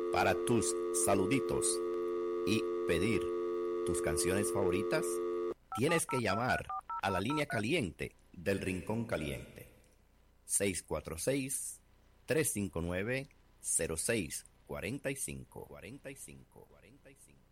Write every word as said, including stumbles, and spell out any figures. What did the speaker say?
Para tus saluditos y pedir tus canciones favoritas, tienes que llamar a la línea caliente del Rincón Caliente. seis cuatro seis, tres cinco nueve, cero seis cuatro cinco, cuarenta y cinco, cuarenta y cinco.